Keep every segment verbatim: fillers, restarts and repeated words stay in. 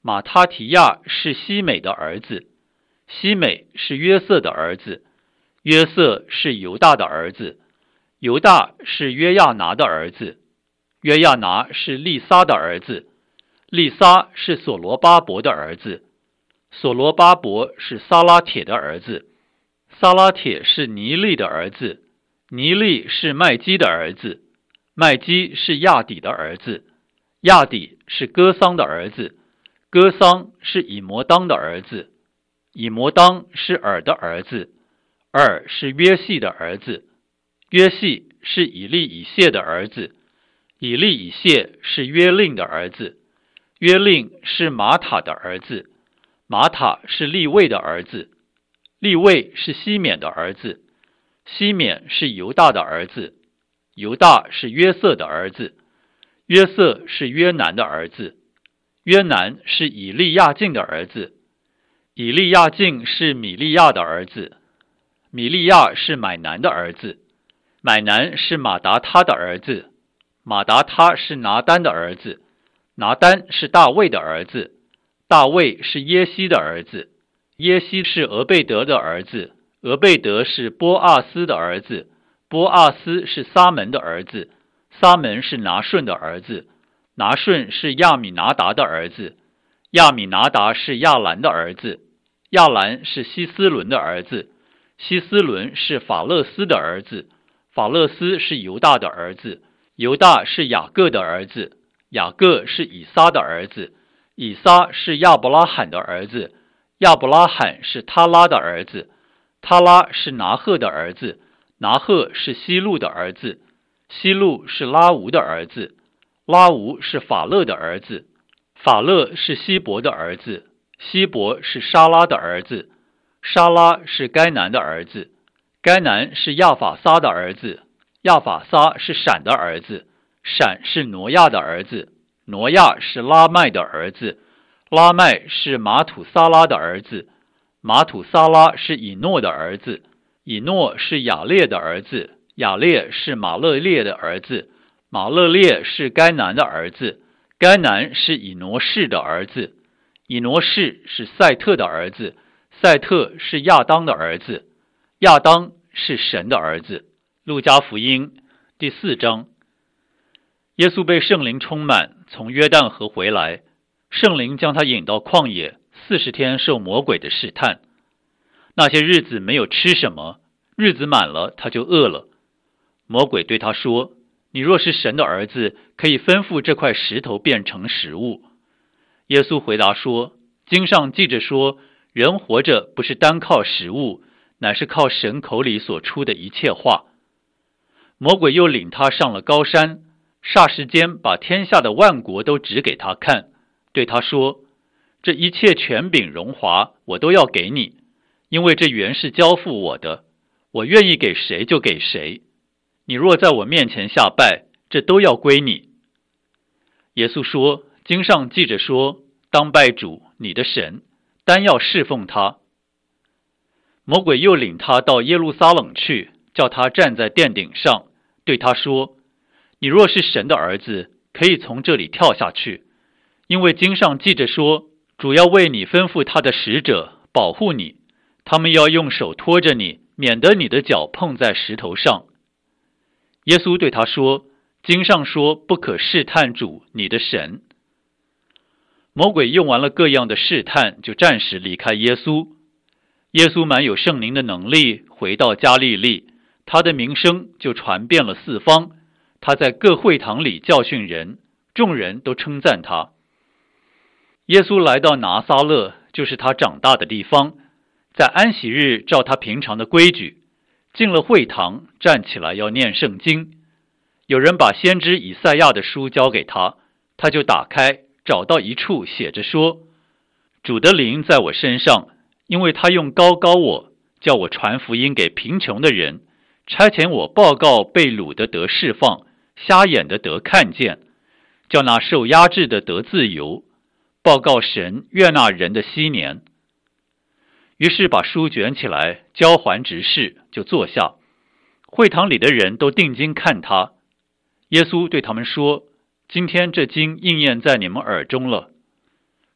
马他提亚是西美的儿子，西美是约瑟的儿子，约瑟是犹大的儿子，犹大是约亚拿的儿子，约亚拿是利撒的儿子，利撒是所罗巴伯的儿子，所罗巴伯是撒拉铁的儿子，撒拉铁是尼利的儿子，尼利是麦基的儿子，麦基是亚底的儿子，亚底是哥桑的儿子，哥桑是以摩当的儿子，以摩当是尔的儿子，尔是约细的儿子，约细是以利以谢的儿子，以利以谢是约令的儿子，约令是马塔的儿子，马塔是利位的儿子，利位是西缅的儿子，西缅是犹大的儿子，犹大是约瑟的儿子，约瑟是约南的儿子，约南是以利亚敬的儿子，以利亚敬是米利亚的儿子，米利亚是买南的儿子，买南是马达他的儿子，马达他是拿单的儿子，拿单是大卫的儿子，大卫是耶西的儿子，耶西是俄贝德的儿子，俄贝德是波阿斯的儿子，波阿斯是撒门的儿子，撒门是拿顺的儿子，拿顺是亚米拿达的儿子，亚米拿达是亚兰的儿子，亚兰是希斯伦的儿子，希斯伦是法勒斯的儿子，法勒斯是犹大的儿子，犹大是雅各的儿子，雅各是以撒的儿子，以撒是亚伯拉罕的儿子，亚伯拉罕是他拉的儿子，他拉是拿鹤的儿子，拿鹤是西路的儿子，西路是拉吾的儿子，拉吾是法勒的儿子，法勒是希伯的儿子，希伯是沙拉的儿子，沙拉是该南的儿子，该南是亚法撒的儿子，亚法撒是闪的儿子，闪是挪亚的儿子，挪亚是拉麦的儿子，拉麦是马土撒拉的儿子，马土撒拉是以诺的儿子，以诺是雅列的儿子，雅列是马勒列的儿子，马勒列是该南的儿子，该南是以挪士的儿子，以挪士是赛特的儿子，赛特是亚当的儿子，亚当是神的儿子。路加福音第四章，耶稣被圣灵充满，从约旦河回来，圣灵将他引到旷野，四十天受魔鬼的试探。那些日子没有吃什么，日子满了，他就饿了。魔鬼对他说：你若是神的儿子，可以吩咐这块石头变成食物。耶稣回答说：经上记着说，人活着不是单靠食物，乃是靠神口里所出的一切话。魔鬼又领他上了高山，霎时间把天下的万国都指给他看，对他说：这一切权柄荣华我都要给你，因为这原是交付我的，我愿意给谁就给谁。你若在我面前下拜，这都要归你。耶稣说：经上记着说，当拜主你的神，单要侍奉他。魔鬼又领他到耶路撒冷去，叫他站在殿顶上，对他说：你若是神的儿子，可以从这里跳下去，因为经上记着说，主要为你吩咐他的使者保护你，他们要用手托着你，免得你的脚碰在石头上。耶稣对他说：经上说，不可试探主你的神。魔鬼用完了各样的试探，就暂时离开耶稣。耶稣满有圣灵的能力，回到加利利，他的名声就传遍了四方。他在各会堂里教训人，众人都称赞他。耶稣来到拿撒勒，就是他长大的地方，在安息日照他平常的规矩，进了会堂，站起来要念圣经。有人把先知以赛亚的书交给他，他就打开，找到一处写着说：主的灵在我身上，因为他用膏膏我，叫我传福音给贫穷的人，差遣我报告被掳的得释放，瞎眼的得看见，叫那受压制的得自由，报告神悦纳人的禧年。于是把书卷起来，交还执事，就坐下。会堂里的人都定睛看他。耶稣对他们说：今天这经应验在你们耳中了。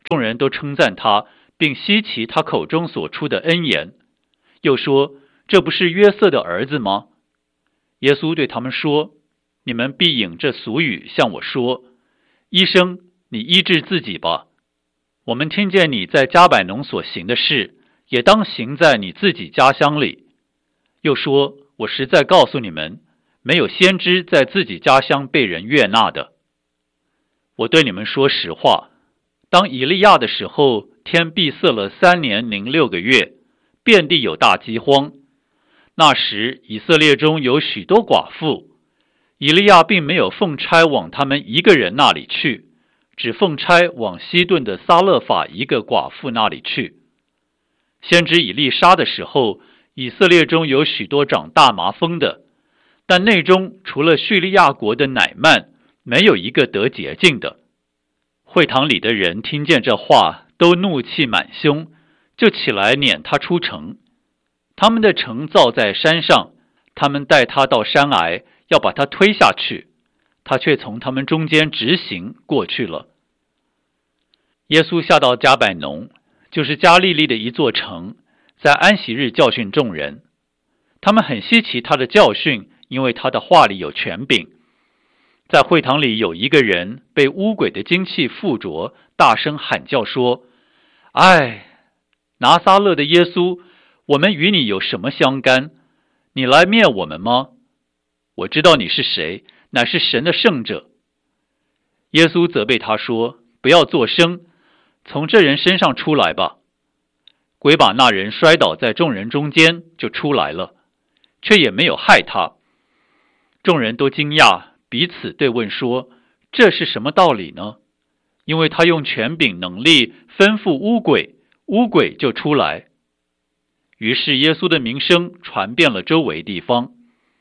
众人都称赞他，并稀奇他口中所出的恩言，又说：这不是约瑟的儿子吗？耶稣对他们说：你们必引这俗语向我说：医生，你医治自己吧。我们听见你在迦百农所行的事，也当行在你自己家乡里。又说：我实在告诉你们，没有先知在自己家乡被人悦纳的。我对你们说实话，当以利亚的时候，天闭塞了三年零六个月，遍地有大饥荒。那时以色列中有许多寡妇，以利亚并没有奉差往他们一个人那里去，只奉差往西顿的撒勒法一个寡妇那里去。先知以利沙的时候，以色列中有许多长大麻风的，但内中除了叙利亚国的乃曼，没有一个得洁净的。会堂里的人听见这话，都怒气满胸，就起来撵他出城。他们的城造在山上，他们带他到山崖，要把他推下去，他却从他们中间直行过去了。耶稣下到迦百农，就是加利利的一座城，在安息日教训众人。他们很稀奇他的教训，因为他的话里有权柄。在会堂里有一个人被污鬼的精气附着，大声喊叫说：唉，拿撒勒的耶稣，我们与你有什么相干？你来灭我们吗？我知道你是谁，乃是神的圣者。耶稣责备他说：不要作声，从这人身上出来吧。鬼把那人摔倒在众人中间，就出来了，却也没有害他。众人都惊讶，彼此对问说：这是什么道理呢？因为他用权柄能力吩咐污鬼，污鬼就出来。于是耶稣的名声传遍了周围地方。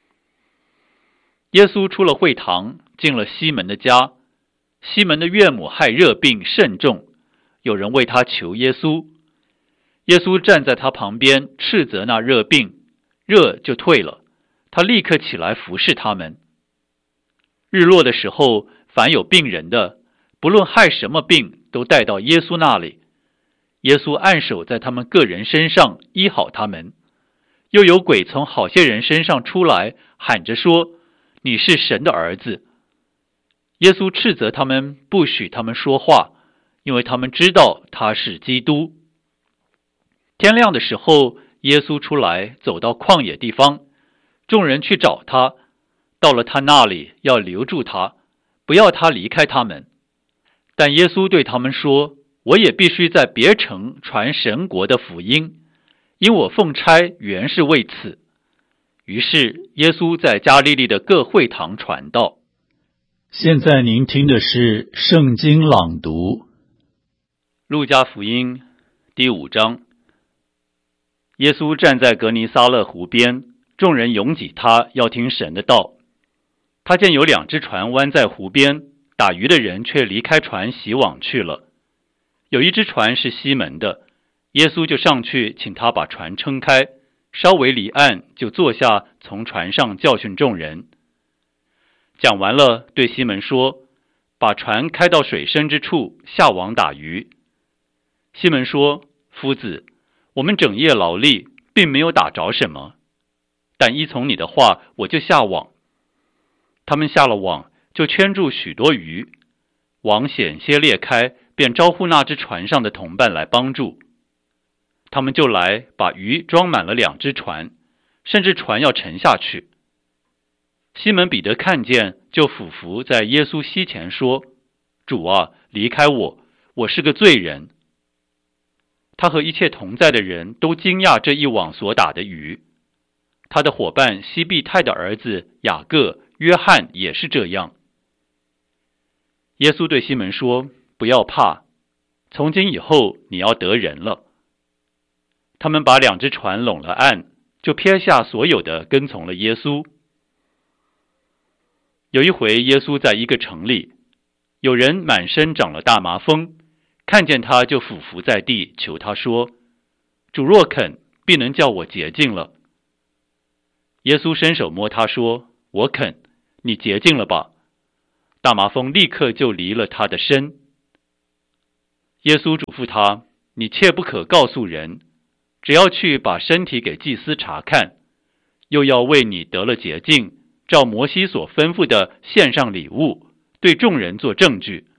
耶稣出了会堂，进了西门的家。西门的岳母害热病甚重，有人为他求耶稣。耶稣站在他旁边，斥责那热病，热就退了，他立刻起来服侍他们。日落的时候，凡有病人的，不论害什么病，都带到耶稣那里。耶稣按手在他们个人身上，医好他们。又有鬼从好些人身上出来，喊着说：你是神的儿子。耶稣斥责他们，不许他们说话，因为他们知道他是基督。天亮的时候，耶稣出来，走到旷野地方，众人去找他，到了他那里，要留住他，不要他离开他们。但耶稣对他们说：我也必须在别城传神国的福音，因我奉差原是为此。于是耶稣在加利利的各会堂传道。 现在您听的是圣经朗读。 路加福音第五章。耶稣站在格尼撒勒湖边，众人拥挤他，要听神的道。他见有两只船弯在湖边，打鱼的人却离开船洗网去了。有一只船是西门的，耶稣就上去请他把船撑开，稍微离岸，就坐下，从船上教训众人。讲完了，对西门说：把船开到水深之处，下网打鱼。西门说：夫子，我们整夜劳力，并没有打着什么，但依从你的话，我就下网。他们下了网，就圈住许多鱼，网险些裂开，便招呼那只船上的同伴来帮助。他们就来，把鱼装满了两只船，甚至船要沉下去。西门彼得看见，就俯伏在耶稣膝前说：主啊，离开我，我是个罪人。他和一切同在的人都惊讶这一网所打的鱼。他的伙伴西庇太的儿子雅各、约翰也是这样。耶稣对西门说：不要怕，从今以后你要得人了。他们把两只船拢了岸，就撇下所有的，跟从了耶稣。有一回，耶稣在一个城里，有人满身长了大麻风，看见他就俯伏在地，求他说：主若肯，必能叫我洁净了。耶稣伸手摸他说：我肯，你洁净了吧。大麻风立刻就离了他的身。 耶稣嘱咐他，你切不可告诉人，只要去把身体给祭司查看，又要为你得了洁净，照摩西所吩咐的献上礼物，对众人做证据。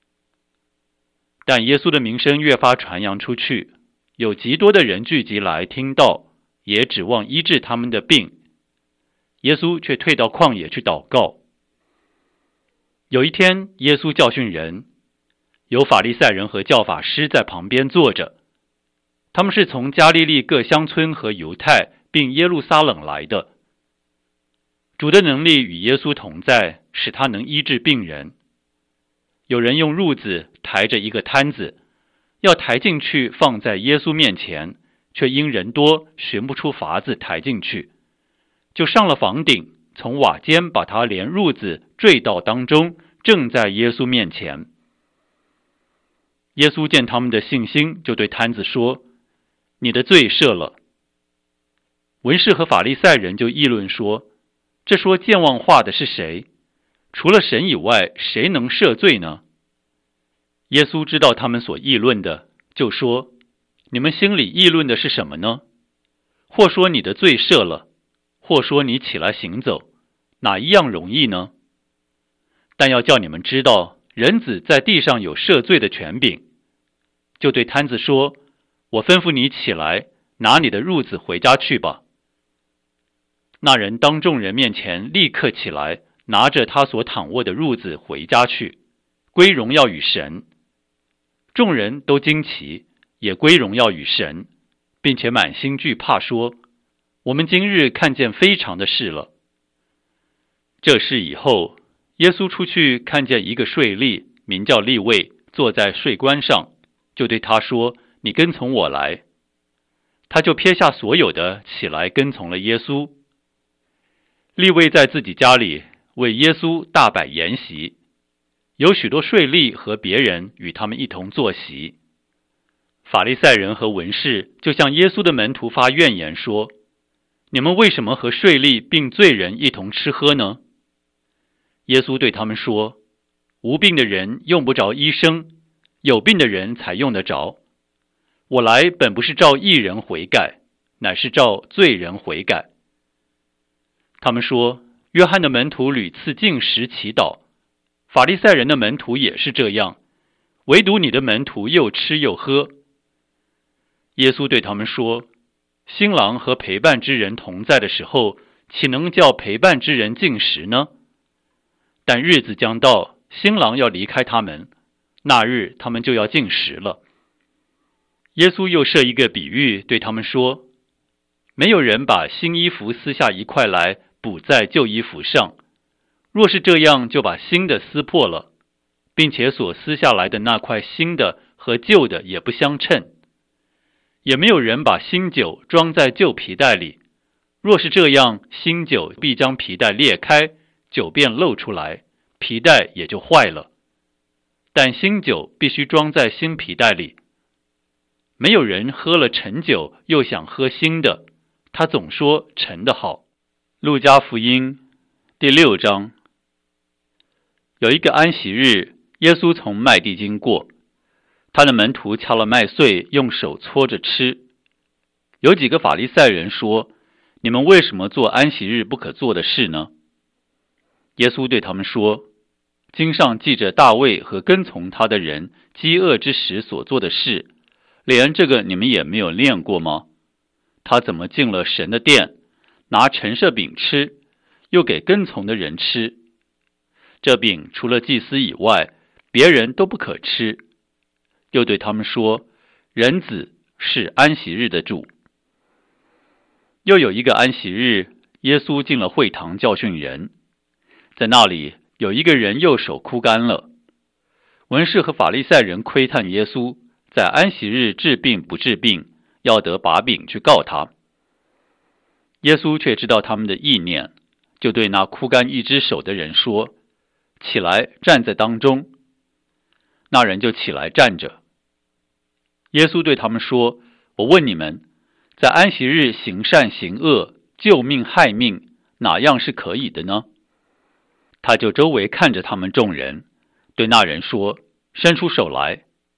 但耶稣的名声越发传扬出去，有极多的人聚集来听道，也指望医治他们的病。耶稣却退到旷野去祷告。有一天，耶稣教训人，有法利赛人和教法师在旁边坐着，他们是从加利利各乡村和犹太并耶路撒冷来的。主的能力与耶稣同在，使他能医治病人。有人用褥子抬着一个摊子，要抬进去放在耶稣面前，却因人多寻不出法子抬进去，就上了房顶，从瓦间把他连褥子坠到当中，正在耶稣面前。耶稣见他们的信心，就对摊子说，你的罪赦了。文士和法利赛人就议论说，这说健忘话的是谁？除了神以外，谁能赦罪呢？耶稣知道他们所议论的，就说，你们心里议论的是什么呢？或说你的罪赦了，或说你起来行走，哪一样容易呢？但要叫你们知道，人子在地上有赦罪的权柄。就对摊子说，我吩咐你起来，拿你的褥子回家去吧。那人当众人面前立刻起来，拿着他所躺卧的褥子回家去，归荣耀与神。众人都惊奇，也归荣耀与神，并且满心惧怕，说，我们今日看见非常的事了。这事以后，耶稣出去看见一个税吏，名叫利未，坐在税关上，就对他说，你跟从我来。他就撇下所有的，起来跟从了耶稣。利未在自己家里为耶稣大摆筵席，有许多税吏和别人与他们一同坐席。法利赛人和文士就向耶稣的门徒发怨言说，你们为什么和税吏并罪人一同吃喝呢？耶稣对他们说，无病的人用不着医生，有病的人才用得着。我来本不是召义人悔改，乃是召罪人悔改。他们说，约翰的门徒屡次禁食祈祷，法利赛人的门徒也是这样，唯独你的门徒又吃又喝。耶稣对他们说，新郎和陪伴之人同在的时候，岂能叫陪伴之人禁食呢？但日子将到，新郎要离开他们，那日他们就要禁食了。耶稣又设一个比喻，对他们说，没有人把新衣服撕下一块来补在旧衣服上，若是这样，就把新的撕破了，并且所撕下来的那块新的和旧的也不相称。也没有人把新酒装在旧皮袋里，若是这样，新酒必将皮袋裂开，酒便漏出来，皮袋也就坏了。但新酒必须装在新皮袋里。没有人喝了陈酒又想喝新的，他总说陈的好。路加福音第六章。有一个安息日，耶稣从麦地经过，他的门徒敲了麦穗，用手搓着吃。有几个法利赛人说，你们为什么做安息日不可做的事呢？耶稣对他们说，经上记着大卫和跟从他的人饥饿之时所做的事，连这个你们也没有念过吗？他怎么进了神的殿，拿陈设饼吃，又给跟从的人吃。这饼除了祭司以外，别人都不可吃。又对他们说，人子是安息日的主。又有一个安息日，耶稣进了会堂教训人，在那里有一个人右手枯干了。文士和法利赛人窥探耶稣，在安息日治病不治病，要得把柄去告他。耶稣却知道他们的意念，就对那枯干一只手的人说，起来站在当中。那人就起来站着。耶稣对他们说，我问你们，在安息日行善行恶，救命害命，哪样是可以的呢？他就周围看着他们众人，对那人说，伸出手来。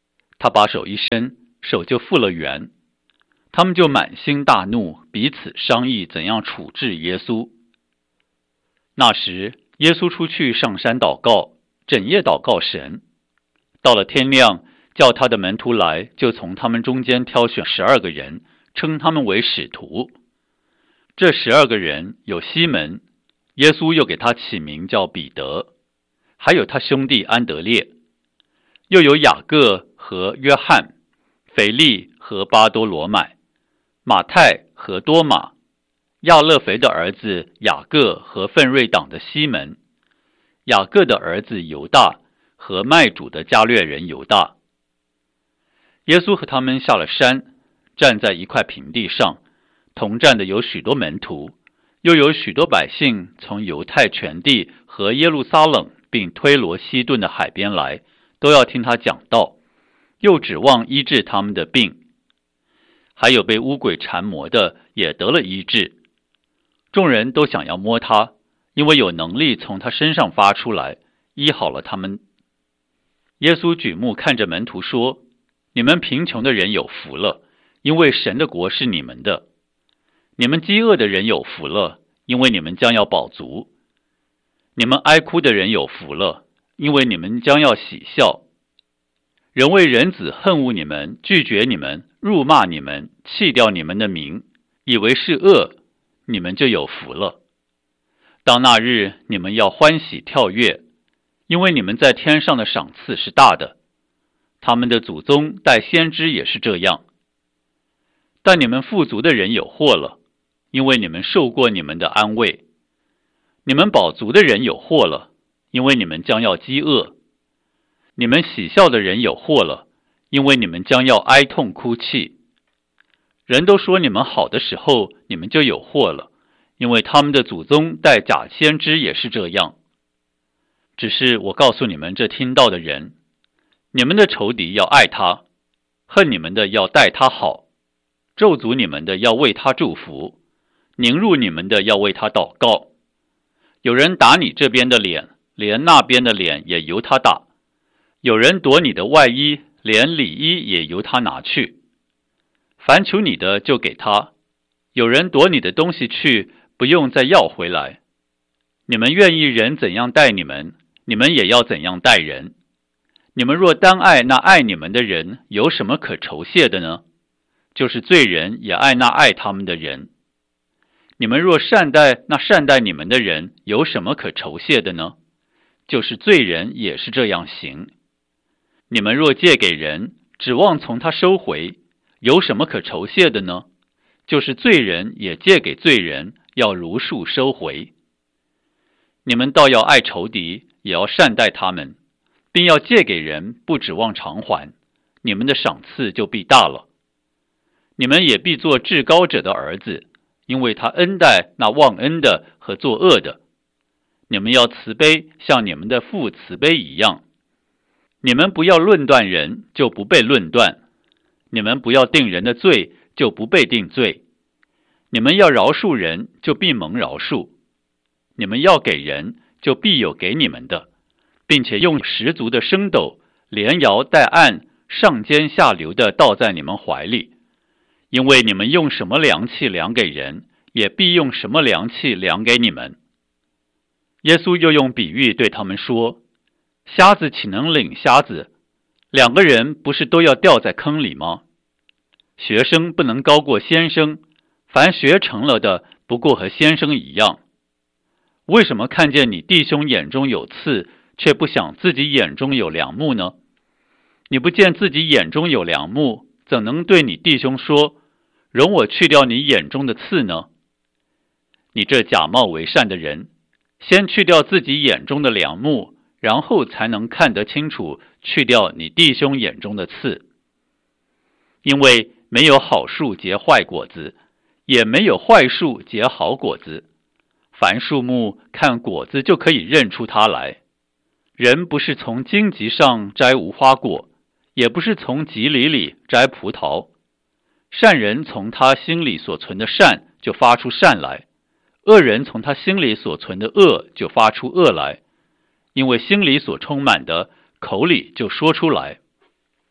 他把手一伸，手就复了原。他们就满心大怒，彼此商议怎样处置耶稣。那时，耶稣出去上山祷告，整夜祷告神。到了天亮，叫他的门徒来，就从他们中间挑选十二个人，称他们为使徒。这十二个人有西门，耶稣又给他起名叫彼得，还有他兄弟安德烈，又有雅各和约翰，腓力和巴多罗买，马太和多马，亚勒腓的儿子雅各和奋锐党的西门，雅各的儿子犹大和卖主的加略人犹大。耶稣和他们下了山，站在一块平地上，同站的有许多门徒，又有许多百姓从犹太全地和耶路撒冷并推罗西顿的海边来，都要听他讲道，又指望医治他们的病。还有被污鬼缠磨的也得了医治。众人都想要摸他，因为有能力从他身上发出来，医好了他们。耶稣举目看着门徒说：你们贫穷的人有福了，因为神的国是你们的。你们饥饿的人有福了，因为你们将要饱足。你们哀哭的人有福了，因为你们将要喜笑。人为人子恨恶你们，拒绝你们，辱骂你们，弃掉你们的名，以为是恶，你们就有福了。当那日，你们要欢喜跳跃，因为你们在天上的赏赐是大的。他们的祖宗待先知也是这样。但你们富足的人有祸了，因为你们受过你们的安慰。你们饱足的人有祸了，因为你们将要饥饿。你们喜笑的人有祸了，因为你们将要哀痛哭泣。人都说你们好的时候，你们就有祸了，因为他们的祖宗待假先知也是这样。只是我告诉你们这听到的人，你们的仇敌要爱他，恨你们的要待他好，咒诅你们的要为他祝福，凌辱你们的要为他祷告。有人打你这边的脸，连那边的脸也由他打。有人夺你的外衣，连里衣也由他拿去。凡求你的就给他，有人夺你的东西去，不用再要回来。你们愿意人怎样待你们，你们也要怎样待人。你们若单爱那爱你们的人，有什么可酬谢的呢？就是罪人也爱那爱他们的人。你们若善待那善待你们的人，有什么可酬谢的呢？就是罪人也是这样行。你们若借给人，指望从他收回，有什么可酬谢的呢？就是罪人也借给罪人，要如数收回。你们倒要爱仇敌，也要善待他们，并要借给人，不指望偿还，你们的赏赐就必大了。你们也必做至高者的儿子，因为他恩待那忘恩的和作恶的。你们要慈悲，像你们的父慈悲一样。你们不要论断人，就不被论断；你们不要定人的罪，就不被定罪；你们要饶恕人，就必蒙饶恕；你们要给人，就必有给你们的，并且用十足的升斗，连摇带按，上尖下流的倒在你们怀里。因为你们用什么量器量给人，也必用什么量器量给你们。耶稣又用比喻对他们说：瞎子岂能领瞎子？两个人不是都要掉在坑里吗？学生不能高过先生，凡学成了的，不过和先生一样。为什么看见你弟兄眼中有刺，却不想自己眼中有梁木呢？你不见自己眼中有梁木，怎能对你弟兄说：容我去掉你眼中的刺呢？你这假冒为善的人，先去掉自己眼中的梁木，然后才能看得清楚，去掉你弟兄眼中的刺。因为没有好树结坏果子，也没有坏树结好果子。凡树木看果子就可以认出它来。人不是从荆棘上摘无花果，也不是从棘藜里摘葡萄。善人从他心里所存的善就发出善来，恶人从他心里所存的恶就发出恶来。因为心里所充满的，口里就说出来。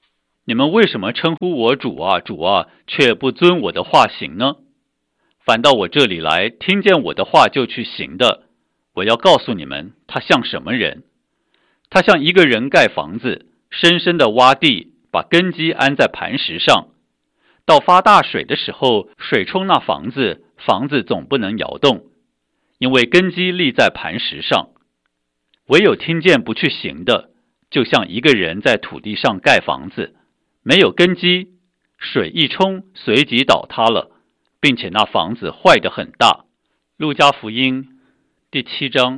你们为什么称呼我主啊主啊，却不遵我的话行呢？反到我这里来，听见我的话就去行的，我要告诉你们，他像什么人？他像一个人盖房子，深深的挖地，把根基安在磐石上。到发大水的时候，水冲那房子，房子总不能摇动，因为根基立在磐石上。唯有听见不去行的，就像一个人在土地上盖房子，没有根基，水一冲，随即倒塌了，并且那房子坏得很大。路加福音第七章。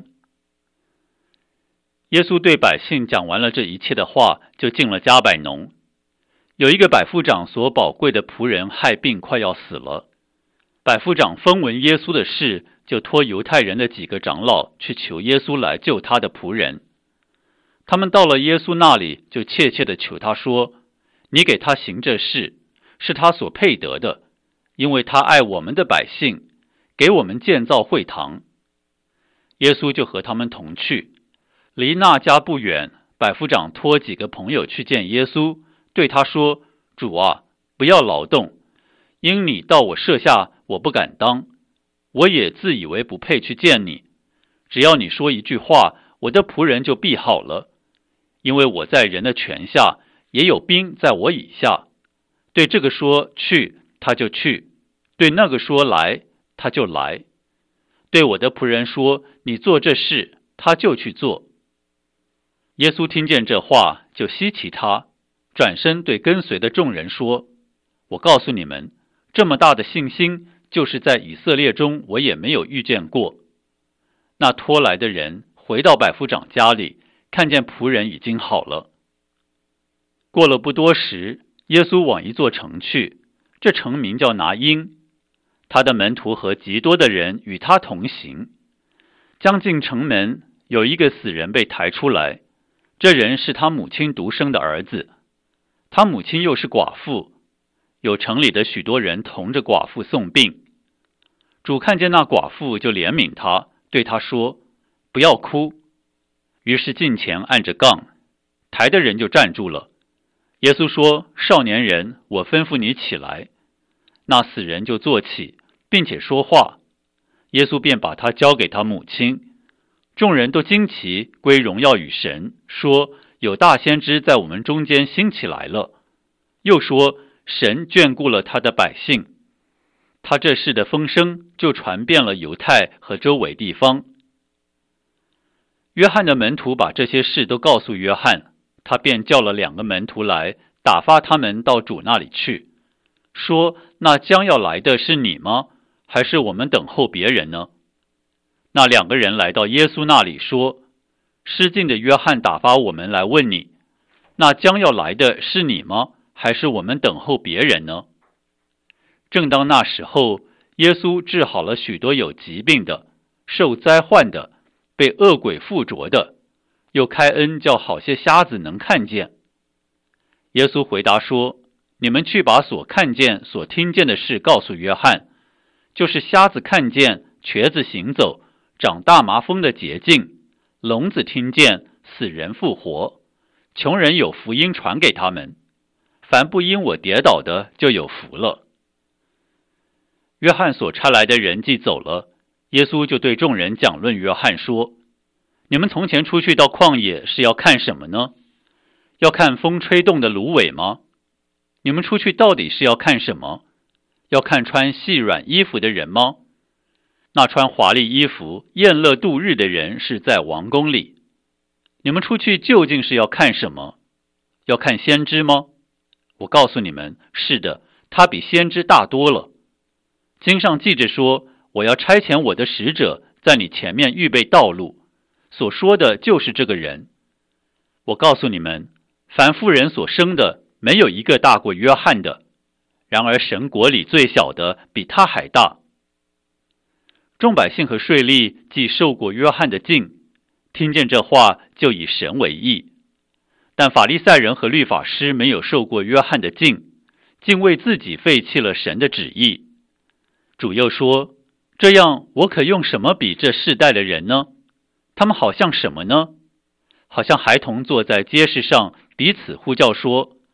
耶稣对百姓讲完了这一切的话，就进了迦百农。有一个百夫长所宝贵的仆人害病快要死了，百夫长风闻耶稣的事，就托犹太人的几个长老去求耶稣来救他的仆人。他们到了耶稣那里，就切切地求他说，你给他行这事，是他所配得的，因为他爱我们的百姓，给我们建造会堂。耶稣就和他们同去，离那家不远，百夫长托几个朋友去见耶稣，对他说，主啊，不要劳动，因你到我舍下，我不敢当，我也自以为不配去见你，只要你说一句话，我的仆人就必好了，因为我在人的权下，也有兵在我以下，对这个说去，他就去，对那个说来，他就来，对我的仆人说，你做这事，他就去做。耶稣听见这话，就稀奇他，转身对跟随的众人说，我告诉你们，这么大的信心，就是在以色列中我也没有遇见过。那拖来的人回到百夫长家里，看见仆人已经好了。过了不多时，耶稣往一座城去，这城名叫拿因，他的门徒和极多的人与他同行。将近城门，有一个死人被抬出来，这人是他母亲独生的儿子，他母亲又是寡妇，有城里的许多人同着寡妇送病。主看见那寡妇，就怜悯他，对他说，不要哭。于是近前按着杠，抬的人就站住了。耶稣说，少年人，我吩咐你起来。那死人就坐起，并且说话。耶稣便把他交给他母亲。众人都惊奇，归荣耀与神，说，有大先知在我们中间兴起来了。又说，神眷顾了他的百姓。他这事的风声就传遍了犹太和周围地方。约翰的门徒把这些事都告诉约翰，他便叫了两个门徒来，打发他们到主那里去，说，那将要来的是你吗？还是我们等候别人呢？那两个人来到耶稣那里说，失敬的约翰打发我们来问你，那将要来的是你吗？还是我们等候别人呢？正当那时候，耶稣治好了许多有疾病的、受灾患的、被恶鬼附着的，又开恩叫好些瞎子能看见。耶稣回答说，你们去把所看见、所听见的事告诉约翰，就是瞎子看见，瘸子行走，长大麻风的洁净，聋子听见，死人复活，穷人有福音传给他们，凡不因我跌倒的，就有福了。约翰所差来的人既走了，耶稣就对众人讲论约翰说，你们从前出去到旷野是要看什么呢？要看风吹动的芦苇吗？你们出去到底是要看什么？要看穿细软衣服的人吗？那穿华丽衣服宴乐度日的人是在王宫里。你们出去究竟是要看什么？要看先知吗？我告诉你们，是的，他比先知大多了。经上记着说，我要差遣我的使者在你前面预备道路，所说的就是这个人。我告诉你们，凡妇人所生的，没有一个大过约翰的，然而神国里最小的比他还大。众百姓和税吏既受过约翰的浸，听见这话就以神为义。但法利赛人和律法师没有受过约翰的浸，竟为自己废弃了神的旨意。主又说，这样我可用什么比这世代的人呢？他们好像什么呢？好像孩童坐在街市上，彼此呼叫说，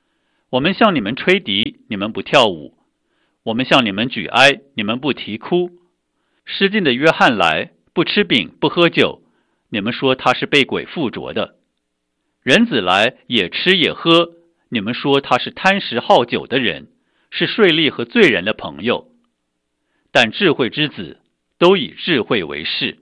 我们向你们吹笛，你们不跳舞；我们向你们举哀，你们不啼哭。失禁的约翰来，不吃饼，不喝酒，你们说他是被鬼附着的。人子来，也吃也喝，你们说他是贪食好酒的人，是税吏和罪人的朋友。但智慧之子都以智慧为事。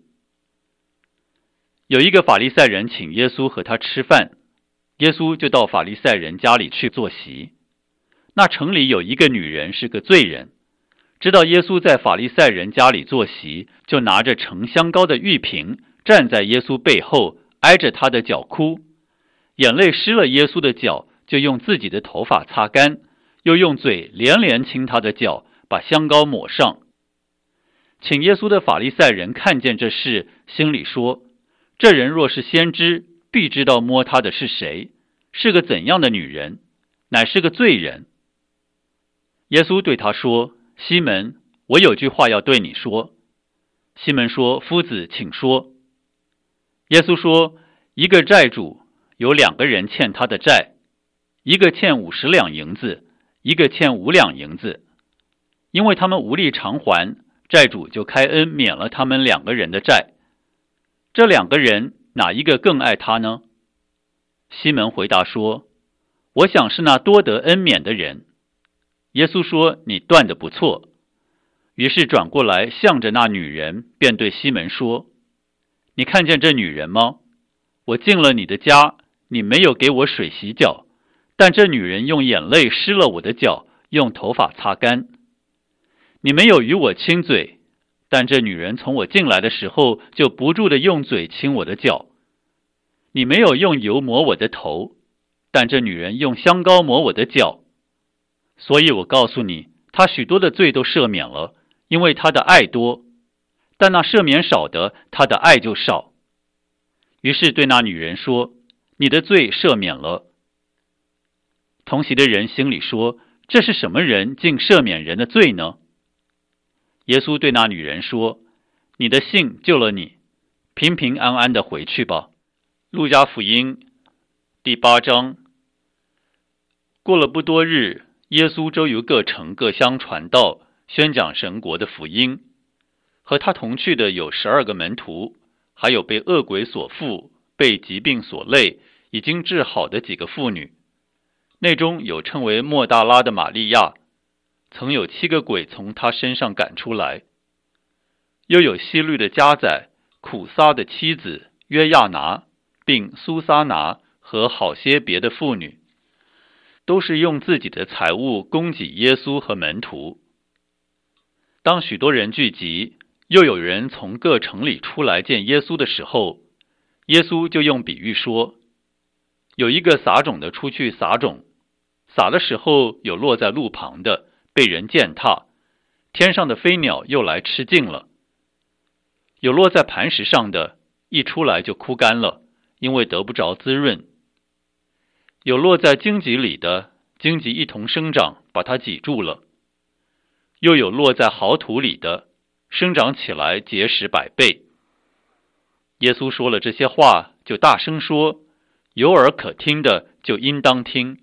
有一个法利赛人请耶稣和他吃饭，耶稣就到法利赛人家里去坐席。那城里有一个女人是个罪人，知道耶稣在法利赛人家里坐席，就拿着盛香膏的玉瓶，站在耶稣背后，挨着他的脚哭，眼泪湿了耶稣的脚，就用自己的头发擦干，又用嘴连连亲他的脚，把香膏抹上。请耶稣的法利赛人看见这事，心里说，这人若是先知，必知道摸他的是谁，是个怎样的女人，乃是个罪人。耶稣对他说，西门，我有句话要对你说。西门说，夫子，请说。耶稣说，一个债主有两个人欠他的债，一个欠五十两银子，一个欠五两银子。因为他们无力偿还，债主就开恩免了他们两个人的债。这两个人哪一个更爱他呢？西门回答说，我想是那多得恩免的人。耶稣说，你断得不错。于是转过来向着那女人，便对西门说，你看见这女人吗？我进了你的家，你没有给我水洗脚，但这女人用眼泪湿了我的脚，用头发擦干。你没有与我亲嘴，但这女人从我进来的时候，就不住地用嘴亲我的脚。你没有用油抹我的头，但这女人用香膏抹我的脚。所以我告诉你，她许多的罪都赦免了，因为她的爱多；但那赦免少的，她的爱就少。于是对那女人说，你的罪赦免了。同席的人心里说，这是什么人竟赦免人的罪呢？耶稣对那女人说，你的信救了你，平平安安的回去吧。路加福音第八章。过了不多日，耶稣周游各城各乡传道，宣讲神国的福音。和他同去的有十二个门徒，还有被恶鬼所附、被疾病所累、已经治好的几个妇女。内中有称为莫大拉的玛利亚，曾有七个鬼从他身上赶出来。又有希律的家宰、苦撒的妻子约亚拿，并苏撒拿和好些别的妇女，都是用自己的财物供给耶稣和门徒。当许多人聚集，又有人从各城里出来见耶稣的时候，耶稣就用比喻说，有一个撒种的出去撒种，撒的时候有落在路旁的，被人践踏，天上的飞鸟又来吃尽了；有落在磐石上的，一出来就枯干了，因为得不着滋润；有落在荆棘里的，荆棘一同生长，把它挤住了；又有落在好土里的，生长起来结实百倍。耶稣说了这些话，就大声说，有耳可听的就应当听。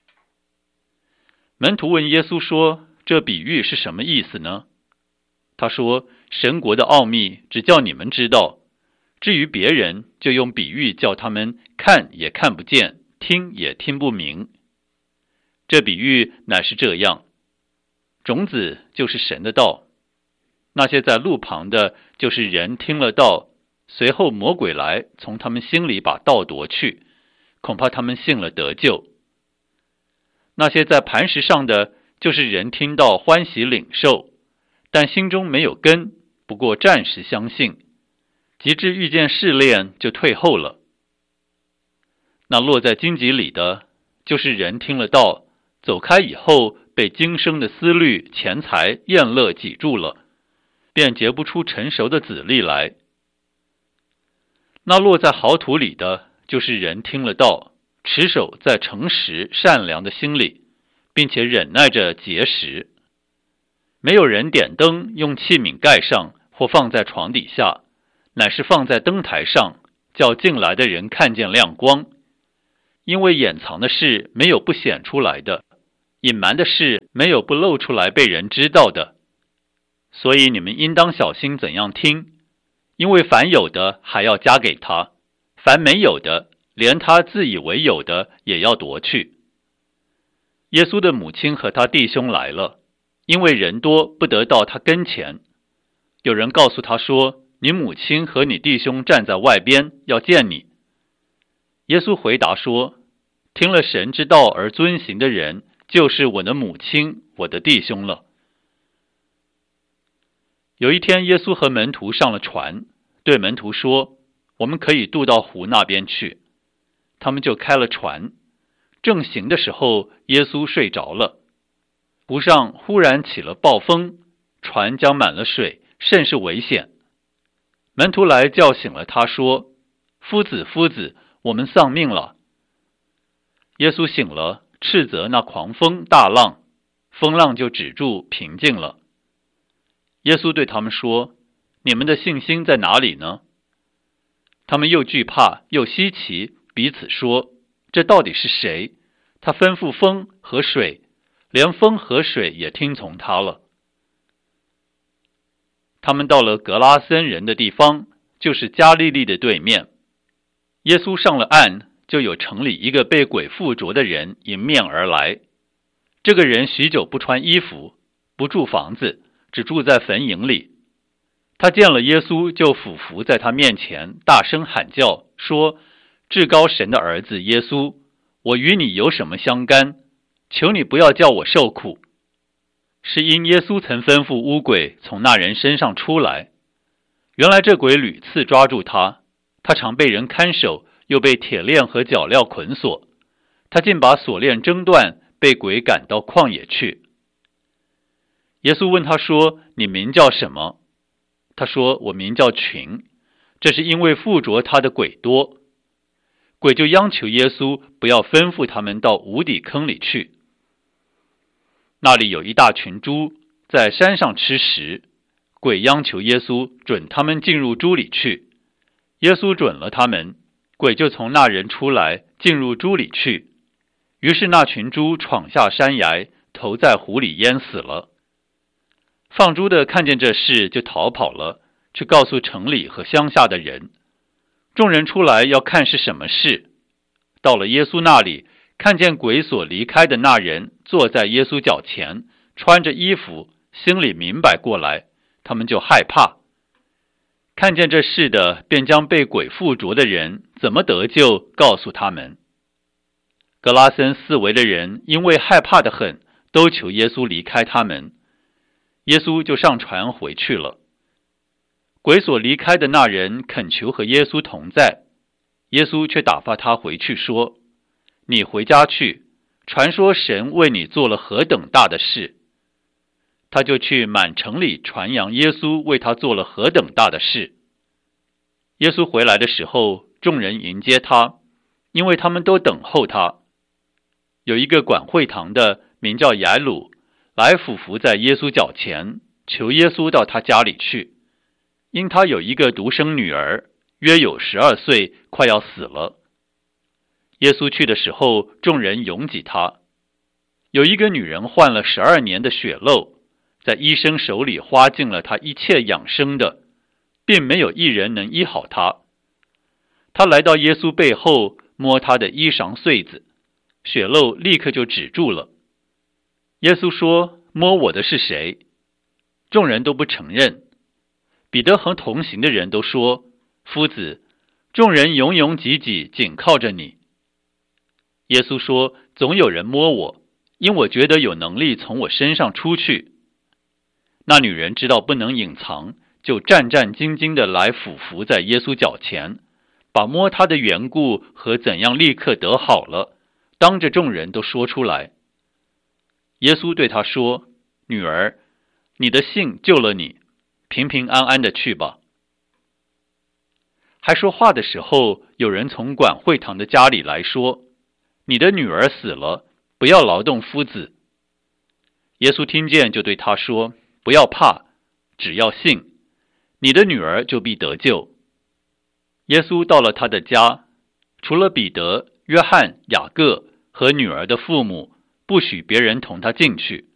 门徒问耶稣说，这比喻是什么意思呢？他说，神国的奥秘只叫你们知道，至于别人，就用比喻叫他们看也看不见，听也听不明。这比喻乃是这样，种子就是神的道，那些在路旁的，就是人听了道，随后魔鬼来，从他们心里把道夺去，恐怕他们信了得救。那些在磐石上的，就是人听到欢喜领受，但心中没有根，不过暂时相信，及至遇见试炼，就退后了。那落在荆棘里的，就是人听了道，走开以后，被今生的思虑、钱财、宴乐挤住了，便结不出成熟的子粒来。那落在好土里的，就是人听了道，持守在诚实善良的心里，并且忍耐着结实。没有人点灯用器皿盖上，或放在床底下，乃是放在灯台上，叫进来的人看见亮光。因为掩藏的事没有不显出来的， 隐瞒的事没有不露出来被人知道的。所以你们应当小心怎样听，因为凡有的还要加给他，凡没有的，连他自以为有的也要夺去。耶稣的母亲和他弟兄来了，因为人多，不得到他跟前。有人告诉他说，你母亲和你弟兄站在外边，要见你。耶稣回答说，听了神之道而遵行的人，就是我的母亲，我的弟兄了。有一天，耶稣和门徒上了船，对门徒说，我们可以渡到湖那边去。他们就开了船，正行的时候，耶稣睡着了。湖上忽然起了暴风，船将满了水，甚是危险。门徒来叫醒了他，说，夫子夫子，我们丧命了。耶稣醒了，斥责那狂风大浪，风浪就止住，平静了。耶稣对他们说，你们的信心在哪里呢？他们又惧怕又稀奇，彼此说，这到底是谁？他吩咐风和水，连风和水也听从他了。他们到了格拉森人的地方，就是加利利的对面。耶稣上了岸，就有城里一个被鬼附着的人迎面而来。这个人许久不穿衣服，不住房子，只住在坟茔里。他见了耶稣，就俯伏在他面前，大声喊叫，说，至高神的儿子耶稣，我与你有什么相干？求你不要叫我受苦。是因耶稣曾吩咐污鬼从那人身上出来。原来这鬼屡次抓住他，他常被人看守，又被铁链和脚镣捆锁。他竟把锁链挣断，被鬼赶到旷野去。耶稣问他说，你名叫什么？他说，我名叫群，这是因为附着他的鬼多。鬼就央求耶稣不要吩咐他们到无底坑里去。那里有一大群猪在山上吃食，鬼央求耶稣准他们进入猪里去。耶稣准了他们，鬼就从那人出来，进入猪里去。于是那群猪闯下山崖，投在湖里淹死了。放猪的看见这事，就逃跑了，去告诉城里和乡下的人。众人出来要看是什么事。到了耶稣那里，看见鬼所离开的那人坐在耶稣脚前，穿着衣服，心里明白过来，他们就害怕。看见这事的，便将被鬼附着的人怎么得救告诉他们。格拉森四围的人因为害怕得很，都求耶稣离开他们。耶稣就上船回去了。鬼所离开的那人恳求和耶稣同在，耶稣却打发他回去，说，你回家去，传说神为你做了何等大的事。他就去满城里传扬耶稣为他做了何等大的事。耶稣回来的时候，众人迎接他，因为他们都等候他。有一个管会堂的名叫雅鲁，来俯伏在耶稣脚前，求耶稣到他家里去，因他有一个独生女儿，约有十二岁，快要死了。耶稣去的时候，众人拥挤他。有一个女人患了十二年的血漏，在医生手里花尽了她一切养生的，并没有一人能医好她。她来到耶稣背后，摸他的衣裳穗子，血漏立刻就止住了。耶稣说，摸我的是谁？众人都不承认。彼得和同行的人都说，夫子，众人拥拥挤挤，紧靠着你。耶稣说，总有人摸我，因我觉得有能力从我身上出去。那女人知道不能隐藏，就战战兢兢地来俯伏在耶稣脚前，把摸他的缘故和怎样立刻得好了，当着众人都说出来。耶稣对他说，女儿，你的信救了你，平平安安的去吧。还说话的时候，有人从管会堂的家里来说，你的女儿死了，不要劳动夫子。耶稣听见，就对他说，不要怕，只要信，你的女儿就必得救。耶稣到了他的家，除了彼得、约翰、雅各和女儿的父母， 不许别人同他进去。